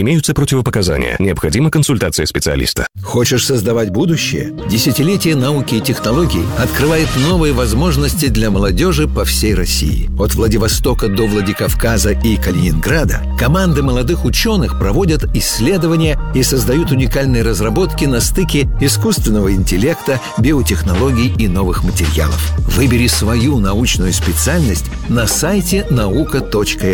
Имеются противопоказания. Необходима консультация специалиста. Хочешь создавать будущее? Десятилетие науки и технологий открывает новые возможности для молодежи по всей России. От Владивостока до Владикавказа и Калининграда команды молодых ученых проводят исследования и создают уникальные разработки на стыке искусственного интеллекта, биотехнологий и новых материалов. Выбери свою научную специальность на сайте nauka.ru.